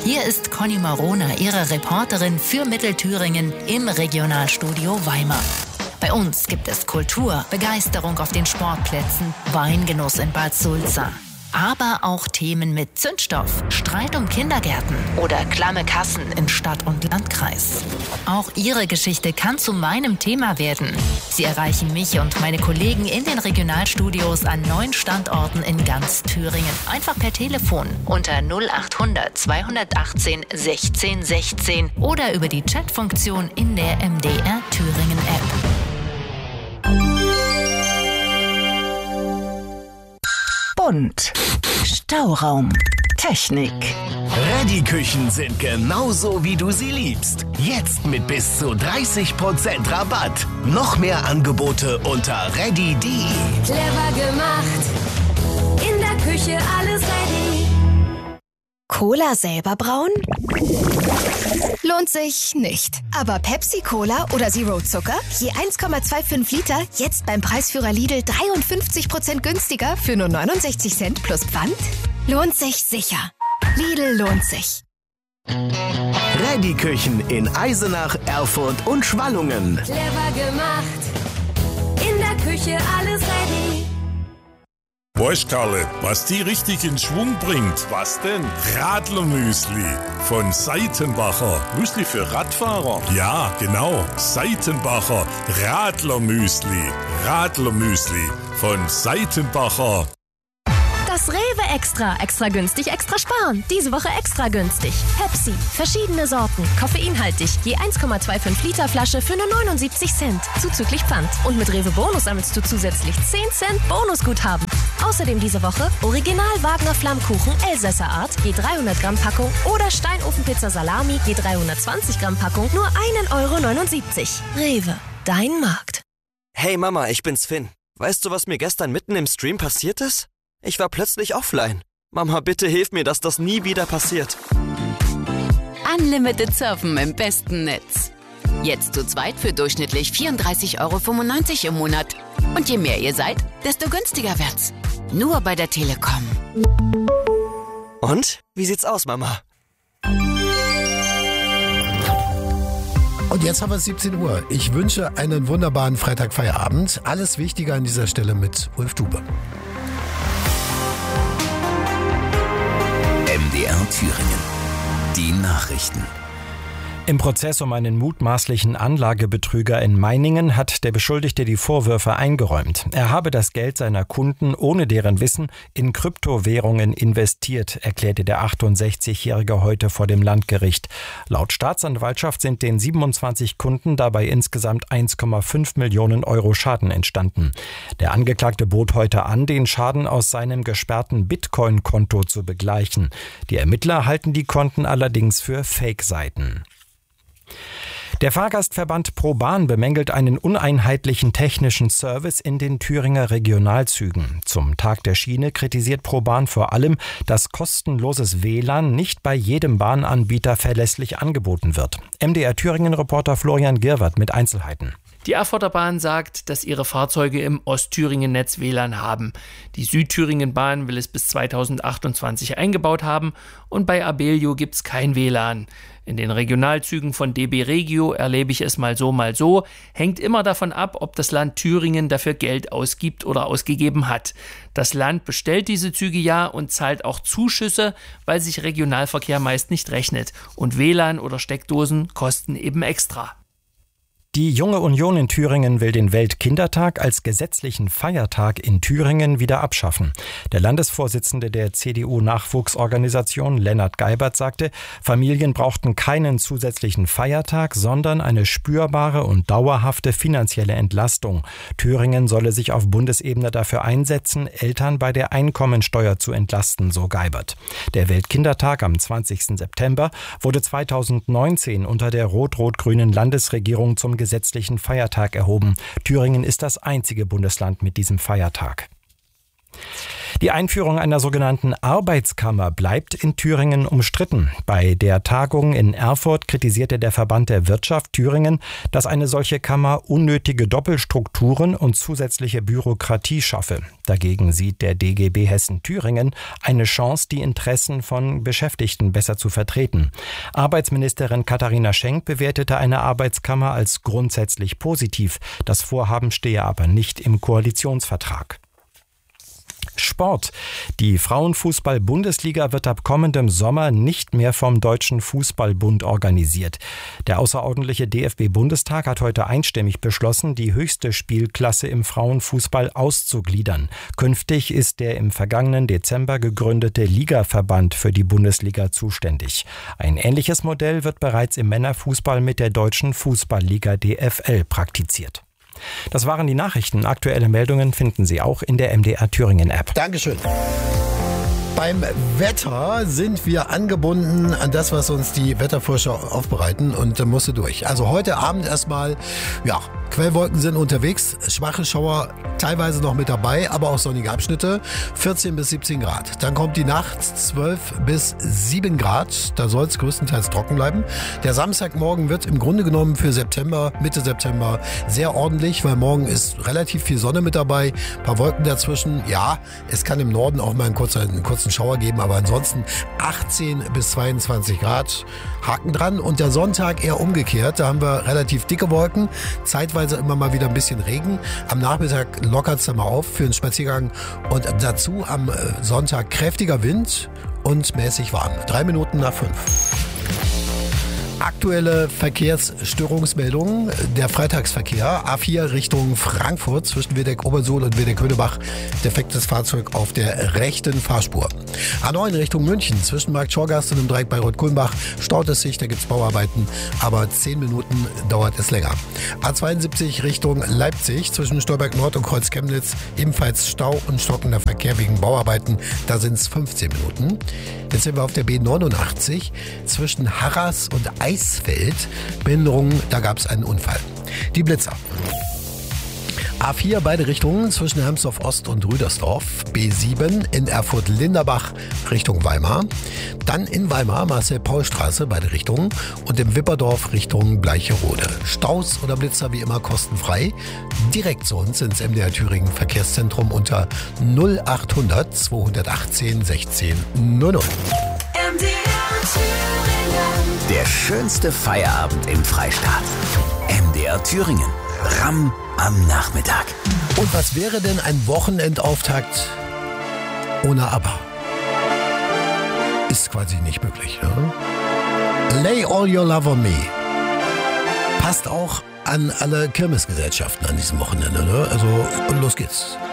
Hier ist Conny Marona, Ihre Reporterin für Mittelthüringen im Regionalstudio Weimar. Bei uns gibt es Kultur, Begeisterung auf den Sportplätzen, Weingenuss in Bad Sulza. Aber auch Themen mit Zündstoff, Streit um Kindergärten oder klamme Kassen in Stadt und Landkreis. Auch Ihre Geschichte kann zu meinem Thema werden. Sie erreichen mich und meine Kollegen in den Regionalstudios an 9 Standorten in ganz Thüringen. Einfach per Telefon unter 0800 218 16 16 oder über die Chatfunktion in der MDR Thüringen App. Bunt. Stauraum. Technik. Ready-Küchen sind genauso, wie du sie liebst. Jetzt mit bis zu 30% Rabatt. Noch mehr Angebote unter ready.de. Clever gemacht. In der Küche alles ready. Cola selber brauen? Lohnt sich nicht. Aber Pepsi-Cola oder Zero Zucker? Je 1,25 Liter, jetzt beim Preisführer Lidl 53% günstiger für nur 69 Cent plus Pfand? Lohnt sich sicher. Lidl lohnt sich. Ready-Küchen in Eisenach, Erfurt und Schwallungen. Clever gemacht. In der Küche alles ready. Weißt Karle, was die richtig in Schwung bringt? Was denn? Radlermüsli von Seitenbacher. Müsli für Radfahrer? Ja, genau. Seitenbacher Radlermüsli. Radlermüsli von Seitenbacher. Das Rewe Extra. Extra günstig, extra sparen. Diese Woche extra günstig. Pepsi. Verschiedene Sorten. Koffeinhaltig. Je 1,25 Liter Flasche für nur 79 Cent. Zuzüglich Pfand. Und mit Rewe Bonus sammelst du zusätzlich 10 Cent Bonusguthaben. Außerdem diese Woche Original Wagner Flammkuchen Elsässer Art. Je 300 Gramm Packung. Oder Steinofenpizza Salami. Je 320 Gramm Packung. Nur 1,79 €. Rewe. Dein Markt. Hey Mama, ich bin's Finn. Weißt du, was mir gestern mitten im Stream passiert ist? Ich war plötzlich offline. Mama, bitte hilf mir, dass das nie wieder passiert. Unlimited Surfen im besten Netz. Jetzt zu zweit für durchschnittlich 34,95 € im Monat. Und je mehr ihr seid, desto günstiger wird's. Nur bei der Telekom. Und? Wie sieht's aus, Mama? Und jetzt haben wir 17 Uhr. Ich wünsche einen wunderbaren Freitagfeierabend. Alles Wichtige an dieser Stelle mit Ulf Dube. MDR Thüringen. Die Nachrichten. Im Prozess um einen mutmaßlichen Anlagebetrüger in Meiningen hat der Beschuldigte die Vorwürfe eingeräumt. Er habe das Geld seiner Kunden ohne deren Wissen in Kryptowährungen investiert, erklärte der 68-Jährige heute vor dem Landgericht. Laut Staatsanwaltschaft sind den 27 Kunden dabei insgesamt 1,5 Millionen € Schaden entstanden. Der Angeklagte bot heute an, den Schaden aus seinem gesperrten Bitcoin-Konto zu begleichen. Die Ermittler halten die Konten allerdings für Fake-Seiten. Der Fahrgastverband ProBahn bemängelt einen uneinheitlichen technischen Service in den Thüringer Regionalzügen. Zum Tag der Schiene kritisiert ProBahn vor allem, dass kostenloses WLAN nicht bei jedem Bahnanbieter verlässlich angeboten wird. MDR Thüringen-Reporter Florian Girwert mit Einzelheiten. Die Erfurter Bahn sagt, dass ihre Fahrzeuge im Ostthüringen-Netz WLAN haben. Die Südthüringen-Bahn will es bis 2028 eingebaut haben und bei Abellio gibt's kein WLAN. In den Regionalzügen von DB Regio erlebe ich es mal so, hängt immer davon ab, ob das Land Thüringen dafür Geld ausgibt oder ausgegeben hat. Das Land bestellt diese Züge ja und zahlt auch Zuschüsse, weil sich Regionalverkehr meist nicht rechnet. Und WLAN oder Steckdosen kosten eben extra. Die Junge Union in Thüringen will den Weltkindertag als gesetzlichen Feiertag in Thüringen wieder abschaffen. Der Landesvorsitzende der CDU-Nachwuchsorganisation, Lennart Geibert, sagte, Familien brauchten keinen zusätzlichen Feiertag, sondern eine spürbare und dauerhafte finanzielle Entlastung. Thüringen solle sich auf Bundesebene dafür einsetzen, Eltern bei der Einkommensteuer zu entlasten, so Geibert. Der Weltkindertag am 20. September wurde 2019 unter der rot-rot-grünen Landesregierung zum gesetzlichen Feiertag erhoben. Thüringen ist das einzige Bundesland mit diesem Feiertag. Die Einführung einer sogenannten Arbeitskammer bleibt in Thüringen umstritten. Bei der Tagung in Erfurt kritisierte der Verband der Wirtschaft Thüringen, dass eine solche Kammer unnötige Doppelstrukturen und zusätzliche Bürokratie schaffe. Dagegen sieht der DGB Hessen-Thüringen eine Chance, die Interessen von Beschäftigten besser zu vertreten. Arbeitsministerin Katharina Schenk bewertete eine Arbeitskammer als grundsätzlich positiv. Das Vorhaben stehe aber nicht im Koalitionsvertrag. Sport. Die Frauenfußball-Bundesliga wird ab kommendem Sommer nicht mehr vom Deutschen Fußballbund organisiert. Der außerordentliche DFB-Bundestag hat heute einstimmig beschlossen, die höchste Spielklasse im Frauenfußball auszugliedern. Künftig ist der im vergangenen Dezember gegründete Ligaverband für die Bundesliga zuständig. Ein ähnliches Modell wird bereits im Männerfußball mit der Deutschen Fußballliga DFL praktiziert. Das waren die Nachrichten. Aktuelle Meldungen finden Sie auch in der MDR Thüringen App. Dankeschön. Beim Wetter sind wir angebunden an das, was uns die Wetterforscher aufbereiten, und da musst du durch. Also heute Abend erstmal, Quellwolken sind unterwegs, schwache Schauer teilweise noch mit dabei, aber auch sonnige Abschnitte, 14 bis 17 Grad. Dann kommt die Nacht, 12 bis 7 Grad, da soll es größtenteils trocken bleiben. Der Samstagmorgen wird im Grunde genommen für Mitte September sehr ordentlich, weil morgen ist relativ viel Sonne mit dabei, ein paar Wolken dazwischen. Ja, es kann im Norden auch mal einen kurzen Schauer geben, aber ansonsten 18 bis 22 Grad, Haken dran. Und der Sonntag eher umgekehrt, da haben wir relativ dicke Wolken, zeitweise immer mal wieder ein bisschen Regen. Am Nachmittag lockert es dann mal auf für einen Spaziergang und dazu am Sonntag kräftiger Wind und mäßig warm. 3 Minuten nach 5. Aktuelle Verkehrsstörungsmeldungen. Der Freitagsverkehr. A4 Richtung Frankfurt zwischen Wedeck-Obersuhl und Wedeck-Höhnebach. Defektes Fahrzeug auf der rechten Fahrspur. A9 Richtung München zwischen Markt-Schorgast und dem Dreieck Bayreuth-Kulmbach staut es sich. Da gibt es Bauarbeiten, aber 10 Minuten dauert es länger. A72 Richtung Leipzig zwischen Stolberg Nord und Kreuz Chemnitz. Ebenfalls Stau und stockender Verkehr wegen Bauarbeiten. Da sind es 15 Minuten. Jetzt sind wir auf der B89 zwischen Harras und Eisfeld. Behinderungen, da gab es einen Unfall. Die Blitzer. A4 beide Richtungen zwischen Hermsdorf Ost und Rüdersdorf. B7 in Erfurt-Linderbach Richtung Weimar. Dann in Weimar Marcel-Paul-Straße beide Richtungen und im Wipperdorf Richtung Bleicherode. Staus oder Blitzer wie immer kostenfrei. Direkt zu uns ins MDR Thüringen Verkehrszentrum unter 0800 218 16 00. Der schönste Feierabend im Freistaat. MDR Thüringen. Ramm am Nachmittag. Und was wäre denn ein Wochenendauftakt ohne ABBA? Ist quasi nicht möglich. Ne? Lay All Your Love on Me. Passt auch an alle Kirmesgesellschaften an diesem Wochenende. Ne? Also, und los geht's.